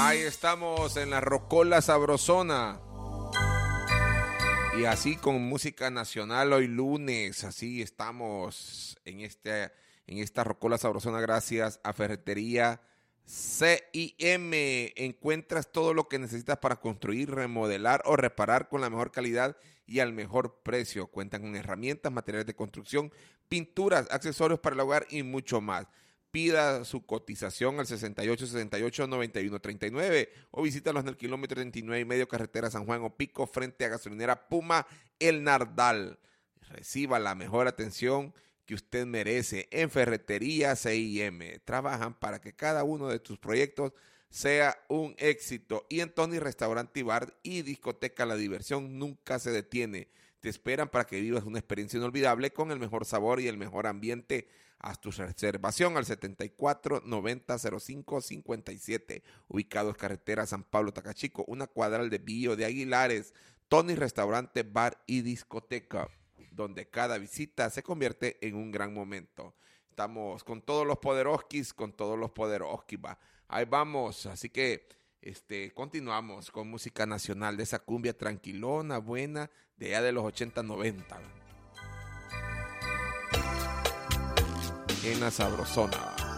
Ahí estamos en la Rocola Sabrosona. Y así con música nacional hoy lunes, así estamos en esta Rocola Sabrosona gracias a Ferretería CIM. Encuentras todo lo que necesitas para construir, remodelar o reparar con la mejor calidad y al mejor precio. Cuentan con herramientas, materiales de construcción, pinturas, accesorios para el hogar y mucho más. Pida su cotización al 6868-9139 o visítalos en el kilómetro 39 y medio carretera San Juan Opico frente a gasolinera Puma El Nardal. Reciba la mejor atención que usted merece en Ferretería CIM. Trabajan para que cada uno de tus proyectos sea un éxito. Y en Tony Restaurante y Bar y Discoteca la diversión nunca se detiene. Te esperan para que vivas una experiencia inolvidable con el mejor sabor y el mejor ambiente. Haz tu reservación al 74-90-05-57. Ubicados carretera San Pablo Tacachico, una cuadral de Billo de Aguilares. Tony Restaurante, Bar y Discoteca, donde cada visita se convierte en un gran momento. Estamos con todos los poderoskis, va. Ahí vamos, así que continuamos con música nacional de esa cumbia tranquilona, buena, de allá de los 80-90. En la Sabrosona.